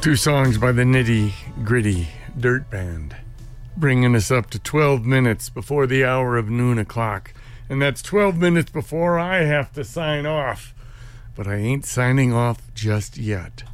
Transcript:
Two songs by the Nitty Gritty Dirt Band, bringing us up to 12 minutes before the hour of noon o'clock. And that's 12 minutes before I have to sign off. But I ain't signing off just yet.